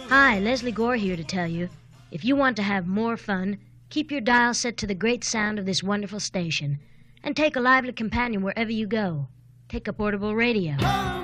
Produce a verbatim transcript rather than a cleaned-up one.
Hi, Leslie Gore here to tell you, if you want to have more fun, keep your dial set to the great sound of this wonderful station, and take a lively companion wherever you go. Take a portable radio.